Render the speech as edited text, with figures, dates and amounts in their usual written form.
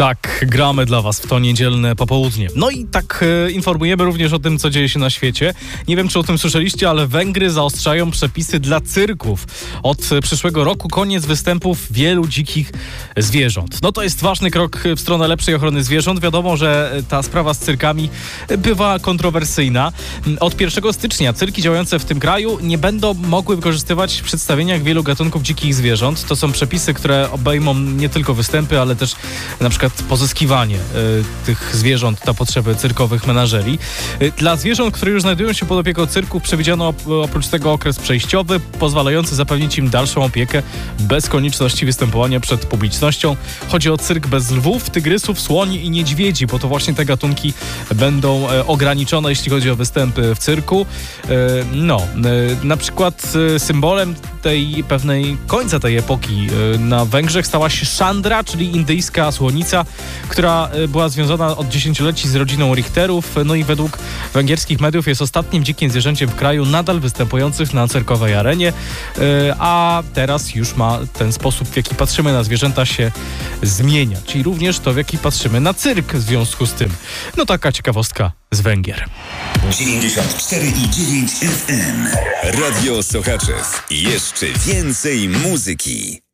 Tak, gramy dla was w to niedzielne popołudnie. No i tak informujemy również o tym, co dzieje się na świecie. Nie wiem, czy o tym słyszeliście, ale Węgry zaostrzają przepisy dla cyrków. Od przyszłego roku koniec występów wielu dzikich zwierząt. No to jest ważny krok w stronę lepszej ochrony zwierząt. Wiadomo, że ta sprawa z cyrkami bywa kontrowersyjna. Od 1 stycznia cyrki działające w tym kraju nie będą mogły wykorzystywać w przedstawieniach wielu gatunków dzikich zwierząt. To są przepisy, które obejmą nie tylko występy, ale też na przykład pozyskiwanie tych zwierząt na potrzeby cyrkowych menażerii. Dla zwierząt, które już znajdują się pod opieką cyrków, przewidziano oprócz tego okres przejściowy, pozwalający zapewnić im dalszą opiekę bez konieczności występowania przed publicznością. Chodzi o cyrk bez lwów, tygrysów, słoni i niedźwiedzi, bo to właśnie te gatunki będą ograniczone, jeśli chodzi o występy w cyrku. Na przykład symbolem tej pewnej końca tej epoki na Węgrzech stała się szandra, czyli indyjska słonica, która była związana od dziesięcioleci z rodziną Richterów, no i według węgierskich mediów jest ostatnim dzikim zwierzęciem w kraju nadal występujących na cyrkowej arenie, a teraz już ma ten sposób, w jaki patrzymy na zwierzęta, się zmieniać i również to, w jaki patrzymy na cyrk w związku z tym. No taka ciekawostka z Węgier. 94,9 FM. Radio Sochaczew. Jeszcze więcej muzyki.